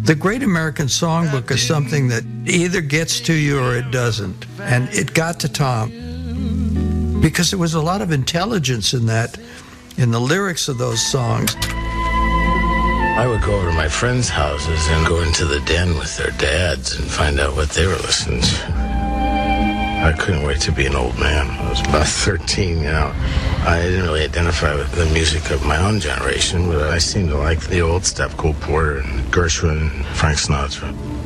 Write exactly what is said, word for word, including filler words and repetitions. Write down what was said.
The Great American Songbook is something that either gets to you or it doesn't. And it got to Tom because there was a lot of intelligence in that, in the lyrics of those songs. I would go over to my friends' houses and go into the den with their dads and find out what they were listening to. I couldn't wait to be an old man. I was about thirteen, you know. I didn't really identify with the music of my own generation, but I seemed to like the old stuff, Cole Porter and Gershwin and Frank Sinatra.